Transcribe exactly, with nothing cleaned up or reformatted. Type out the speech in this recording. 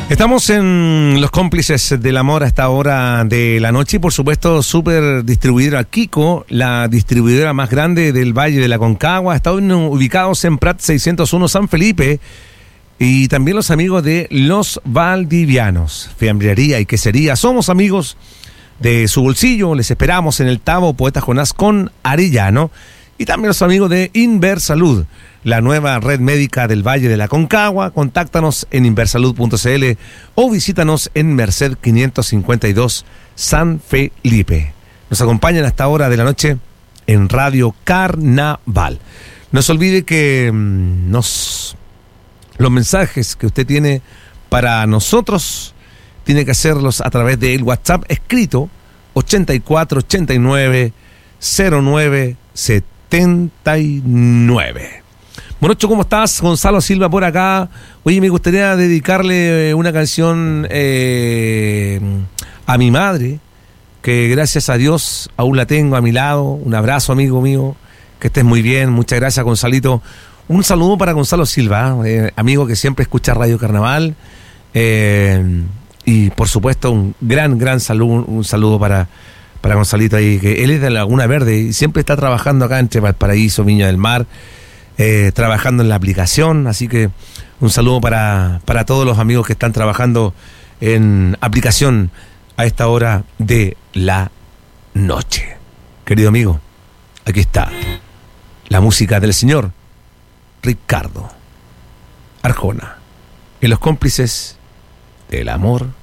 Estamos en Los Cómplices del Amor a esta hora de la noche y por supuesto Super Distribuidora Kiko, la distribuidora más grande del Valle de la Concagua. Están ubicados en Prat seiscientos uno San Felipe y también los amigos de Los Valdivianos, fiambrería y quesería. Somos amigos de su bolsillo, les esperamos en el Tabo Poeta Jonás con Arellano y también los amigos de Inversalud, la nueva red médica del Valle de la Concagua. Contáctanos en inversalud punto c l o visítanos en Merced quinientos cincuenta y dos San Felipe. Nos acompañan hasta ahora de la noche en Radio Carnaval. No se olvide que mmm, nos, los mensajes que usted tiene para nosotros tiene que hacerlos a través del WhatsApp escrito ochenta y cuatro ochenta y nueve cero nueve setenta y nueve. Morocho, ¿cómo estás? Gonzalo Silva por acá. Oye, me gustaría dedicarle una canción eh, a mi madre, que gracias a Dios aún la tengo a mi lado. Un abrazo, amigo mío, que estés muy bien. Muchas gracias, Gonzalito. Un saludo para Gonzalo Silva, eh, amigo que siempre escucha Radio Carnaval. Eh, y por supuesto, un gran, gran saludo, un saludo para, para Gonzalito ahí, que él es de Laguna Verde y siempre está trabajando acá entre Valparaíso, Viña del Mar. Eh, trabajando en la aplicación, así que un saludo para, para todos los amigos que están trabajando en aplicación a esta hora de la noche. Querido amigo, aquí está la música del señor Ricardo Arjona en Los Cómplices del Amor